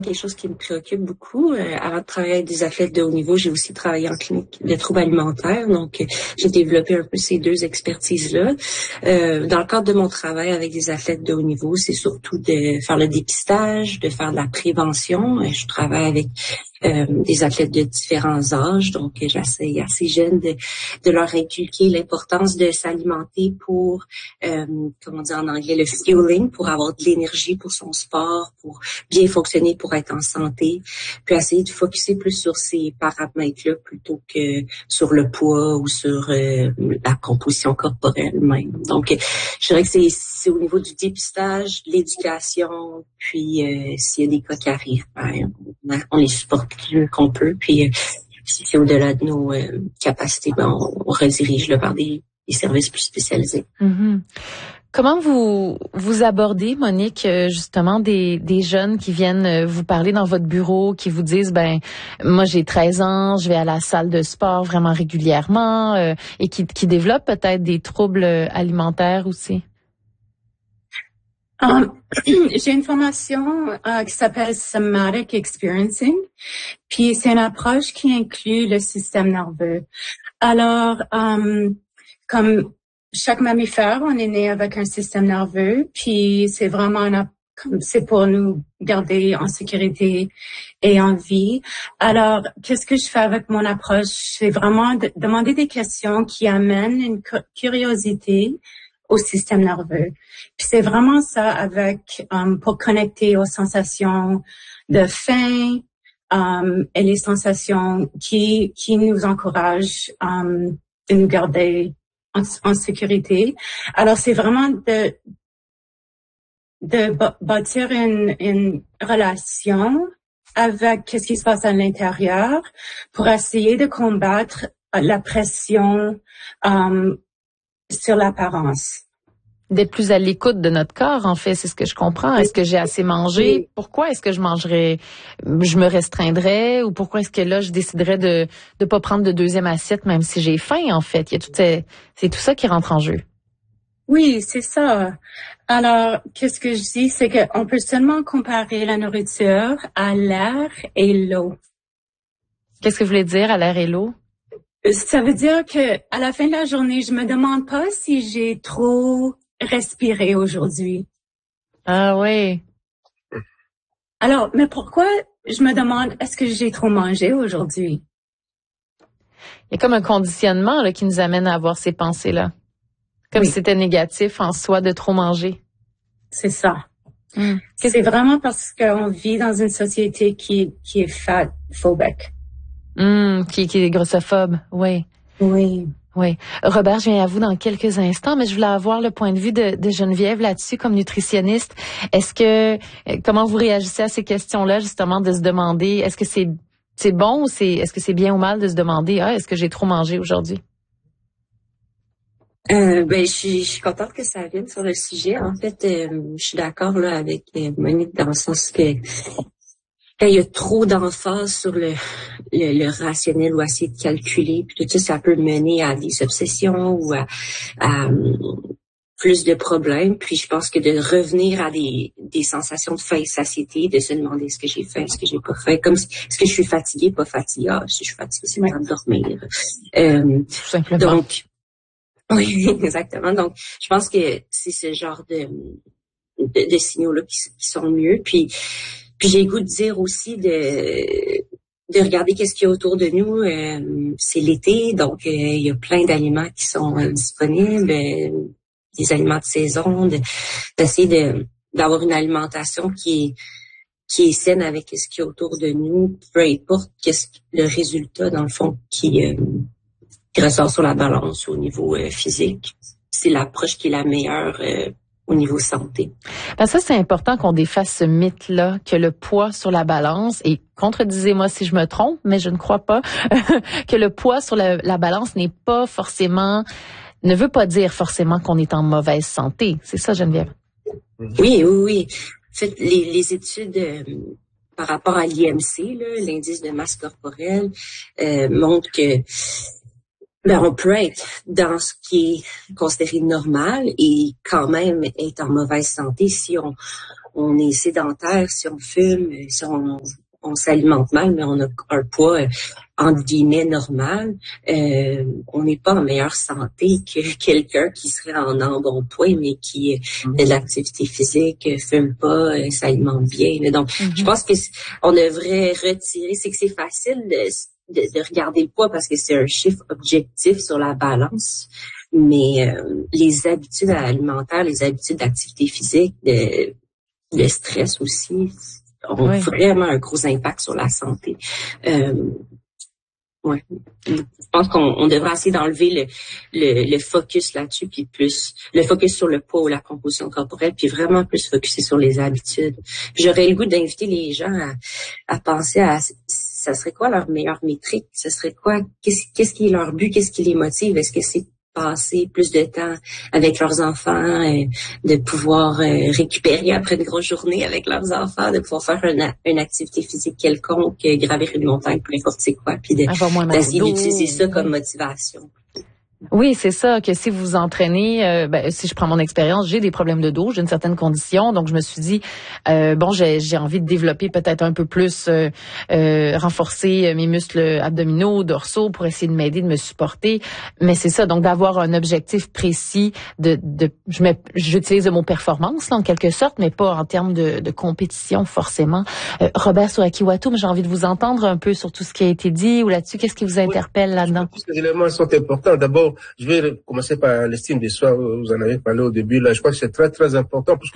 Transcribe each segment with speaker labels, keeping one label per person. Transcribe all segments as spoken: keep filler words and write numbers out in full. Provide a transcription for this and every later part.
Speaker 1: quelque chose qui me préoccupe beaucoup. Euh, avant de travailler avec des athlètes de haut niveau, j'ai aussi travaillé en clinique de troubles alimentaires. Donc, euh, j'ai développé un peu ces deux expertises-là. Euh, dans le cadre de mon travail avec des athlètes de haut niveau, c'est surtout de faire le dépistage, de faire de la prévention. Euh, je travaille avec euh, des athlètes de différents âges. Donc, euh, j'essaie assez jeune de, de leur inculquer l'importance de s'alimenter pour, euh, comment dire en anglais, le fueling, pour avoir de l'énergie pour son sport, pour bien fonctionner, pour être en santé, puis essayer de focusser plus sur ces paramètres-là plutôt que sur le poids ou sur euh, la composition corporelle même. Donc, je dirais que c'est, c'est au niveau du dépistage, de l'éducation, puis euh, s'il y a des cas qui arrivent, ben, on les supporte le mieux qu'on peut, puis euh, si c'est au-delà de nos euh, capacités, ben, on, on redirige là, vers des, des services plus spécialisés.
Speaker 2: Mm-hmm. Comment vous vous abordez, Monique, justement des des jeunes qui viennent vous parler dans votre bureau, qui vous disent ben moi j'ai treize ans, je vais à la salle de sport vraiment régulièrement euh, et qui qui développent peut-être des troubles alimentaires aussi?
Speaker 3: Um, j'ai une formation uh, qui s'appelle Somatic Experiencing, puis c'est une approche qui inclut le système nerveux. Alors, um, comme chaque mammifère, on est né avec un système nerveux, puis c'est vraiment une, comme c'est pour nous garder en sécurité et en vie. Alors, qu'est-ce que je fais avec mon approche? C'est vraiment de demander des questions qui amènent une curiosité au système nerveux. Puis c'est vraiment ça avec um, pour connecter aux sensations de faim um, et les sensations qui qui nous encouragent um, de nous garder En, en sécurité. Alors, c'est vraiment de, de bâtir une, une relation avec qu'est-ce qui se passe à l'intérieur pour essayer de combattre la pression um, sur l'apparence.
Speaker 2: D'être plus à l'écoute de notre corps, en fait, c'est ce que je comprends. Est-ce que j'ai assez mangé? Pourquoi est-ce que je mangerais, je me restreindrais? Ou pourquoi est-ce que là, je déciderais de de pas prendre de deuxième assiette, même si j'ai faim, en fait? Il y a tout, c'est, c'est tout ça qui rentre en jeu.
Speaker 3: Oui, c'est ça. Alors, qu'est-ce que je dis? C'est qu'on peut seulement comparer la nourriture à l'air et l'eau.
Speaker 2: Qu'est-ce que vous voulez dire à l'air et l'eau?
Speaker 3: Ça veut dire que à la fin de la journée, je me demande pas si j'ai trop respiré aujourd'hui.
Speaker 2: Ah oui.
Speaker 3: Alors, mais pourquoi je me demande est-ce que j'ai trop mangé aujourd'hui?
Speaker 2: Il y a comme un conditionnement là, qui nous amène à avoir ces pensées-là. Comme oui. si c'était négatif en soi de trop manger.
Speaker 3: C'est ça.
Speaker 2: Mmh.
Speaker 3: C'est vraiment parce qu'on vit dans une société qui, qui est fat-phobique.
Speaker 2: Mmh, qui, qui est grossophobe, oui.
Speaker 3: Oui.
Speaker 2: Oui. Robert, je viens à vous dans quelques instants, mais je voulais avoir le point de vue de, de Geneviève là-dessus comme nutritionniste. Est-ce que, comment vous réagissez à ces questions-là, justement, de se demander, est-ce que c'est, c'est bon ou c'est, est-ce que c'est bien ou mal de se demander, ah, est-ce que j'ai trop mangé aujourd'hui?
Speaker 1: Euh, ben, je suis, je suis contente que ça vienne sur le sujet. En fait, euh, je suis d'accord, là, avec euh, Monique dans le sens que quand il y a trop d'emphase sur le, le, le rationnel ou essayer de calculer, puis tout ça, ça peut mener à des obsessions ou à, à plus de problèmes. Puis je pense que de revenir à des, des sensations de faim et de satiété, de se demander est-ce que j'ai faim, est-ce que j'ai pas faim, comme est-ce que je suis fatiguée, pas fatiguée, ah, si je suis fatiguée, c'est le temps de dormir. Euh,
Speaker 2: Tout simplement.
Speaker 1: Donc, oui, exactement. Donc, je pense que c'est ce genre de, de, de signaux-là qui, qui sont mieux. Puis, Puis j'ai le goût de dire aussi de de regarder qu'est-ce qu'il y a autour de nous. Euh, c'est l'été, donc euh, il y a plein d'aliments qui sont euh, disponibles, euh, des aliments de saison, de, d'essayer de d'avoir une alimentation qui est qui est saine avec ce qu'il y a autour de nous, peu importe qu'est-ce le résultat dans le fond qui, euh, qui ressort sur la balance au niveau euh, physique. C'est l'approche qui est la meilleure. Euh, au niveau santé.
Speaker 2: Ben ça, c'est important qu'on défasse ce mythe-là, que le poids sur la balance, et contredisez-moi si je me trompe, mais je ne crois pas, que le poids sur la, la balance n'est pas forcément, ne veut pas dire forcément qu'on est en mauvaise santé. C'est ça, Geneviève?
Speaker 1: Oui, oui, oui. En fait, les, les études euh, par rapport à l'I M C, là, l'indice de masse corporelle, euh, montrent que ben, on peut être dans ce qui est considéré normal et quand même être en mauvaise santé si on on est sédentaire, si on fume, si on, on s'alimente mal, mais on a un poids euh, entre guillemets normal, euh, on n'est pas en meilleure santé que quelqu'un qui serait en embonpoint, mais qui euh, fait de l'activité physique, fume pas, euh, s'alimente bien. Donc, mm-hmm. je pense que on devrait retirer, c'est que c'est facile de, de, de regarder le poids parce que c'est un chiffre objectif sur la balance, mais euh, les habitudes alimentaires, les habitudes d'activité physique, de, de stress aussi, ont oui. vraiment un gros impact sur la santé. Euh, Ouais. Je pense qu'on on devrait essayer d'enlever le, le, le focus là-dessus, puis plus le focus sur le poids ou la composition corporelle, puis vraiment plus focuser sur les habitudes. Puis j'aurais le goût d'inviter les gens à, à penser à ça serait quoi leur meilleure métrique, ce serait quoi, qu'est-ce, qu'est-ce qui est leur but, qu'est-ce qui les motive, est-ce que c'est passer plus de temps avec leurs enfants, euh, de pouvoir euh, récupérer après une grosse journée avec leurs enfants, de pouvoir faire une, une activité physique quelconque, euh, gravir une montagne, peu importe c'est quoi, puis de, d'essayer d'utiliser ça comme motivation.
Speaker 2: Oui, c'est ça, que si vous vous entraînez, euh, ben, si je prends mon expérience, j'ai des problèmes de dos, j'ai une certaine condition, donc je me suis dit, euh, bon, j'ai, j'ai envie de développer peut-être un peu plus, euh, euh, renforcer mes muscles abdominaux, dorsaux pour essayer de m'aider, de me supporter, mais c'est ça, donc d'avoir un objectif précis, de, de je mets, j'utilise le mot performance, là, en quelque sorte, mais pas en termes de, de compétition forcément. Euh, Robert Sourakiwatu, j'ai envie de vous entendre un peu sur tout ce qui a été dit ou là-dessus, qu'est-ce qui vous interpelle oui, là-dedans?
Speaker 4: Je pense que les éléments sont importants. D'abord, je vais commencer par l'estime de soi, vous en avez parlé au début, là, je crois que c'est très, très important, parce que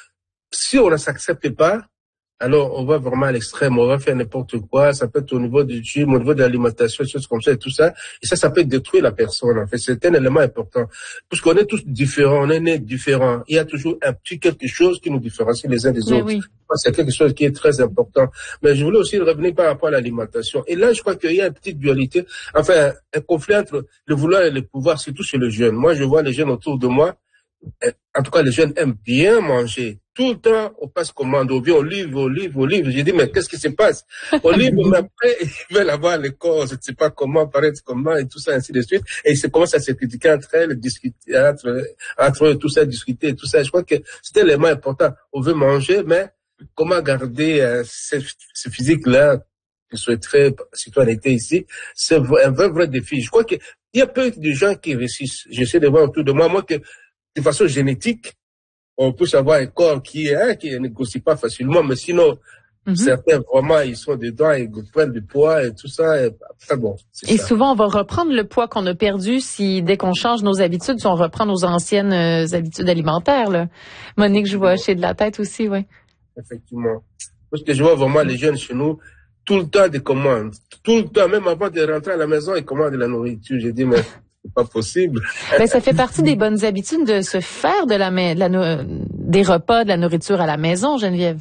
Speaker 4: si on ne s'accepte pas, alors on va vraiment à l'extrême, on va faire n'importe quoi, ça peut être au niveau du gym, au niveau de l'alimentation, des choses comme ça et tout ça, et ça, ça peut détruire la personne, en fait, c'est un élément important, parce qu'on est tous différents, on est nés différents, il y a toujours un petit quelque chose qui nous différencie les uns des
Speaker 2: oui,
Speaker 4: autres.
Speaker 2: Oui.
Speaker 4: C'est quelque chose qui est très important. Mais je voulais aussi revenir par rapport à l'alimentation. Et là, je crois qu'il y a une petite dualité, enfin, un conflit entre le vouloir et le pouvoir, surtout chez les jeunes. Moi, je vois les jeunes autour de moi, en tout cas, les jeunes aiment bien manger. Tout le temps, on passe commande, on vient, on livre, on livre, on livre. J'ai dit, mais qu'est-ce qui se passe? On livre, mais après, ils veulent avoir les corps, je ne sais pas comment, paraître comment, et tout ça, ainsi de suite. Et ils commencent à se critiquer entre elles, discuter, entre, entre eux, tout ça, discuter, et tout ça. Je crois que c'est un élément important. On veut manger, mais comment garder euh, ce, ce physique-là que souhaiterait citoyenneté ici? C'est un vrai, vrai défi. Je crois qu'il y a peu de gens qui réussissent. J'essaie de voir autour de moi, moi, que de façon génétique, on peut avoir un corps qui est, hein, qui ne négocie pas facilement, mais sinon, mm-hmm. certains vraiment, ils sont dedans, ils prennent du poids et tout ça. Et, enfin bon, c'est
Speaker 2: et
Speaker 4: ça.
Speaker 2: souvent, on va reprendre le poids qu'on a perdu si, dès qu'on change nos habitudes, si on reprend nos anciennes euh, habitudes alimentaires, là. Monique, je vois hocher de la tête aussi, oui.
Speaker 4: Effectivement. Parce que je vois vraiment les jeunes chez nous, tout le temps des commandes. Tout le temps, même avant de rentrer à la maison, ils commandent de la nourriture. J'ai dit, mais c'est pas possible.
Speaker 2: Ben, ça fait partie des bonnes habitudes de se faire de la, de la des repas, de la nourriture à la maison, Geneviève.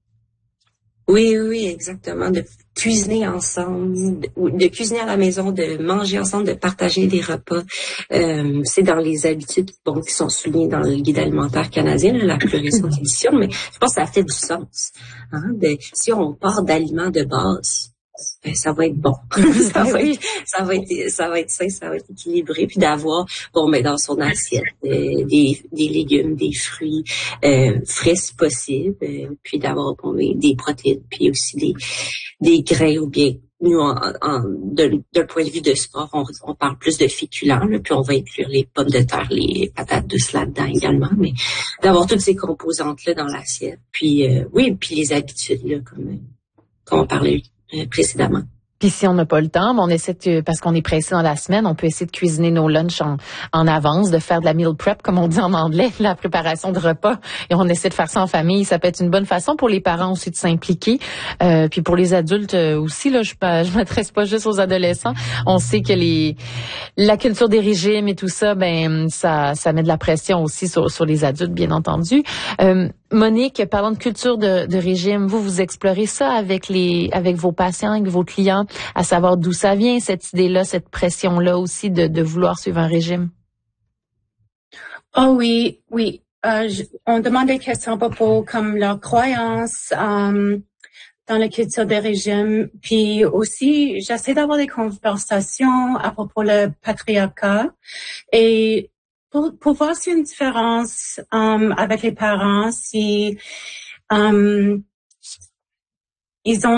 Speaker 1: Oui, oui, exactement. De cuisiner ensemble, de, de cuisiner à la maison, de manger ensemble, de partager des repas. Euh, c'est dans les habitudes bon, qui sont soulignées dans le guide alimentaire canadien, là, la plus récente édition, mais je pense que ça fait du sens. Hein, de, si on part d'aliments de base, ben, ça va être bon. ça va être, ça va être, ça va être sain, ça va être équilibré, puis d'avoir, bon, ben, dans son assiette, euh, des, des légumes, des fruits, euh, frais si possible, euh, puis d'avoir, bon, des protéines, puis aussi des, des grains ou bien, nous, en, en, d'un, d'un point de vue de sport, on, on parle plus de féculents, là, puis on va inclure les pommes de terre, les patates douces là-dedans également, mais d'avoir toutes ces composantes-là dans l'assiette. Puis, euh, oui, puis les habitudes, là, comme, comme on parlait précédemment.
Speaker 2: Puis si on n'a pas le temps, on essaie de, parce qu'on est pressé dans la semaine, on peut essayer de cuisiner nos lunchs en, en avance, de faire de la meal prep, comme on dit en anglais, la préparation de repas. Et on essaie de faire ça en famille. Ça peut être une bonne façon pour les parents aussi de s'impliquer. Euh, puis pour les adultes aussi, là, je je m'adresse pas juste aux adolescents. On sait que les la culture des régimes et tout ça, ben ça ça met de la pression aussi sur sur les adultes, bien entendu. Euh, Monique, parlant de culture de, de régime, vous vous explorez ça avec les avec vos patients, avec vos clients, à savoir d'où ça vient cette idée-là, cette pression-là aussi de, de vouloir suivre un régime.
Speaker 3: Oh oui, oui. Euh, je, on demande des questions à propos comme leurs croyances euh, dans la culture des régimes, puis aussi j'essaie d'avoir des conversations à propos du patriarcat et Pour, pour voir s'il y a une différence um, avec les parents, si Um, ils ont